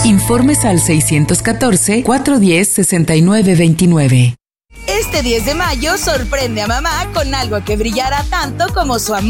Informes al 614-410-6929. Este 10 de mayo sorprende a mamá con algo que brillará tanto como su amor